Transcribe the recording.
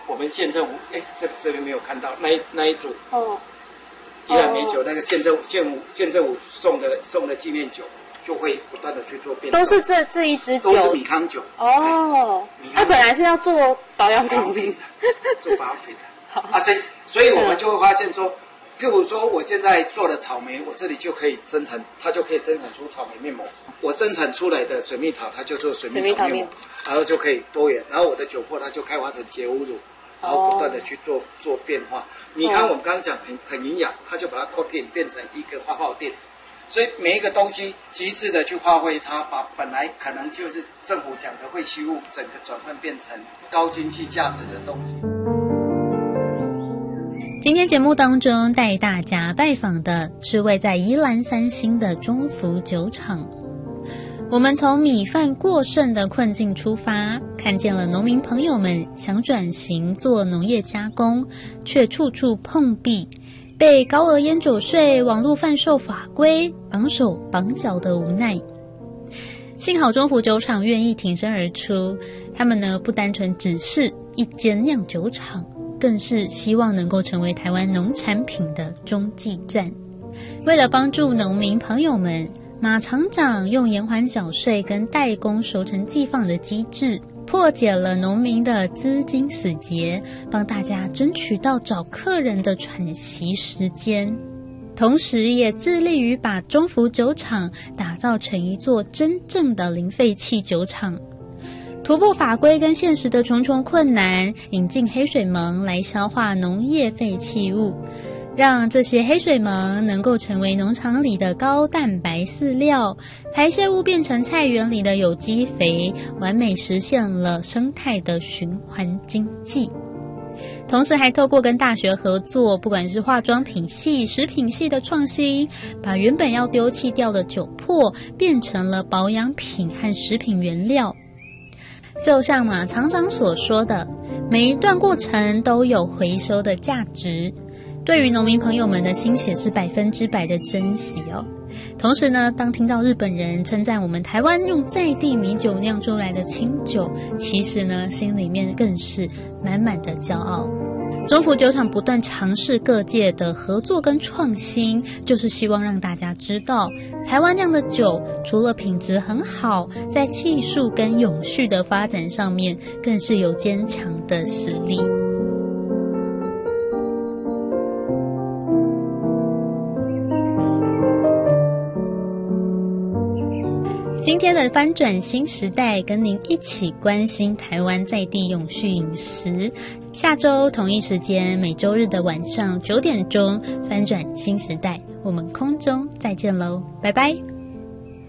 我们县政府这边没有看到那一组宜兰米酒，那个县政府送的纪念酒，就会不断的去做变化。 都是这一支酒， 都是米糠酒。 它本来是要做保养品的， 做保养品的。所以我们就会发现说，譬如说我现在做的草莓，我这里就可以生产，它就可以生产出草莓面膜。我生产出来的水蜜桃，它就做水蜜桃面膜，然后就可以多元。然后我的酒粕，它就开发成洁肤乳，然后不断的去做变化。你看我们刚刚讲很营养，它就把它 coating 变成一个发泡垫。所以每一个东西极致的去发挥它，把本来可能就是政府讲的废弃物，整个转换变成高经济价值的东西。 今天节目当中带大家拜访的是位在宜兰三星的中福酒厂。我们从米饭过剩的困境出发，看见了农民朋友们想转型做农业加工，却处处碰壁，被高额烟酒税、网络贩售法规绑手绑脚的无奈。幸好中福酒厂愿意挺身而出，他们呢不单纯只是一间酿酒厂，更是希望能够成为台湾农产品的中继站。为了帮助农民朋友们，马厂长用延缓缴税跟代工熟成寄放的机制，破解了农民的资金死结，帮大家争取到找客人的喘息时间，同时也致力于把中福酒厂打造成一座真正的零废弃酒厂。突破法规跟现实的重重困难，引进黑水虻来消化农业废弃物，让这些黑水虻能够成为农场里的高蛋白饲料，排泄物变成菜园里的有机肥，完美实现了生态的循环经济。同时还透过跟大学合作，不管是化妆品系、食品系的创新，把原本要丢弃掉的酒粕变成了保养品和食品原料。就像马厂长所说的，每一段过程都有回收的价值，对于农民朋友们的心血是100%的珍惜哦。同时呢，当听到日本人称赞我们台湾用在地米酒酿出来的清酒，其实呢，心里面更是满满的骄傲。中福酒厂不断尝试各界的合作跟创新，就是希望让大家知道，台湾酿的酒除了品质很好，在技术跟永续的发展上面，更是有坚强的实力。今天的翻转新时代，跟您一起关心台湾在地永续饮食。下周同一时间，每周日的晚上9点钟，翻转新时代，我们空中再见喽，拜拜。